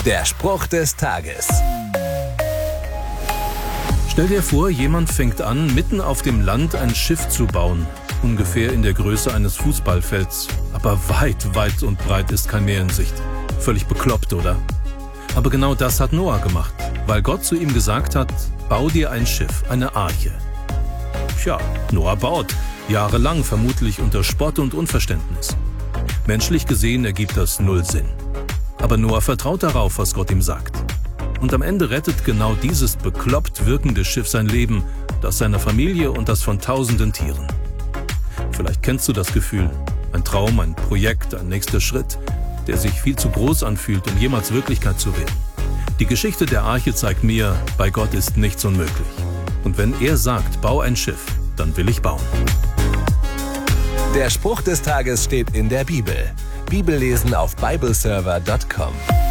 Der Spruch des Tages. Stell dir vor, jemand fängt an, mitten auf dem Land ein Schiff zu bauen. Ungefähr in der Größe eines Fußballfelds. Aber weit und breit ist kein Meer in Sicht. Völlig bekloppt, oder? Aber genau das hat Noah gemacht, weil Gott zu ihm gesagt hat, bau dir ein Schiff, eine Arche. Tja, Noah baut, jahrelang vermutlich unter Spott und Unverständnis. Menschlich gesehen ergibt das null Sinn. Aber Noah vertraut darauf, was Gott ihm sagt. Und am Ende rettet genau dieses bekloppt wirkende Schiff sein Leben, das seiner Familie und das von tausenden Tieren. Vielleicht kennst du das Gefühl, ein Traum, ein Projekt, ein nächster Schritt, der sich viel zu groß anfühlt, um jemals Wirklichkeit zu werden. Die Geschichte der Arche zeigt mir, bei Gott ist nichts unmöglich. Und wenn er sagt, bau ein Schiff, dann will ich bauen. Der Spruch des Tages steht in der Bibel. Bibellesen auf bibleserver.com.